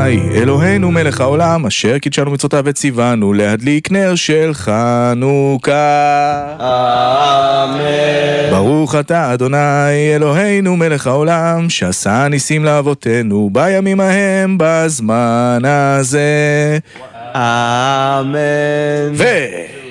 אדוני, אלוהינו מלך העולם, אשר קידשנו מצוותיו וציוונו להדליק נר של חנוכה. אמן. ברוך אתה אדוני, אלוהינו מלך העולם, שעשה ניסים לאבותינו בימים ההם בזמן הזה. אמן.